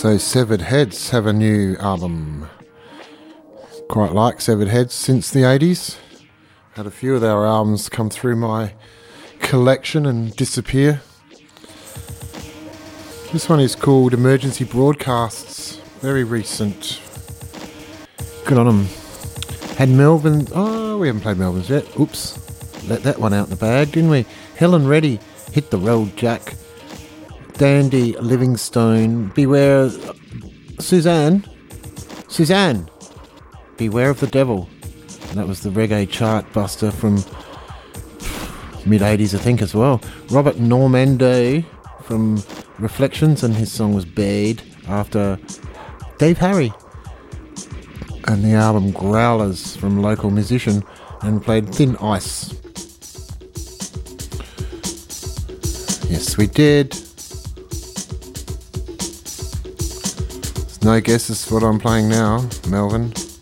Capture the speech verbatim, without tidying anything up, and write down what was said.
So Severed Heads have a new album. Quite like Severed Heads since the eighties. Had a few of their albums come through my collection and disappear. This one is called Emergency Broadcasts. Very recent. Good on them. Had Melvin... Oh, we haven't played Melvin's yet. Oops. Let that one out in the bag, didn't we? Helen Reddy, Hit the Road Jack. Dandy Livingstone, Beware... Suzanne? Suzanne! Beware of the Devil. And that was the reggae chart buster from mid-eighties, I think, as well. Robert Normandie from Reflections, and his song was Bade, after Dave Harry. And the album Growlers from Local Musician, and played Thin Ice. Yes, we did. There's no guesses for what I'm playing now, Melvin.